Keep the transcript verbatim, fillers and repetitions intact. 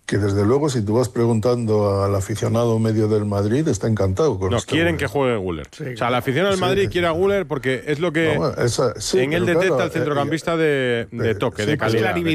que desde luego si tú vas preguntando al aficionado medio del Madrid está encantado con No, este quieren Güler. que juegue Güler. Sí, o sea, la afición del Madrid sí, quiere a Güler porque es lo que no, esa, sí, en él pero detecta claro, el centrocampista de, de toque, sí, de pero- calidad. clarividente.